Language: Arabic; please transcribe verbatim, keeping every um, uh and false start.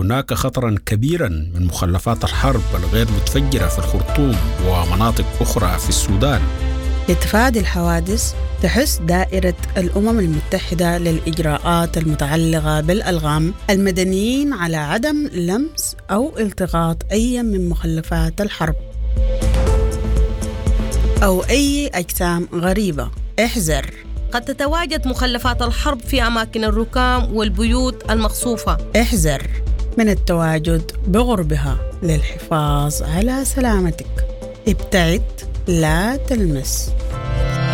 هناك خطرا كبيرا من مخلفات الحرب الغير متفجرة في الخرطوم ومناطق أخرى في السودان. لتفادي الحوادث تحث دائرة الأمم المتحدة للإجراءات المتعلقة بالألغام المدنيين على عدم لمس أو التقاط أي من مخلفات الحرب أو أي أجسام غريبة. احذر، قد تتواجد مخلفات الحرب في أماكن الركام والبيوت المخصوفة. احذر من التواجد بقربها للحفاظ على سلامتك. ابتعد، لا تلمس.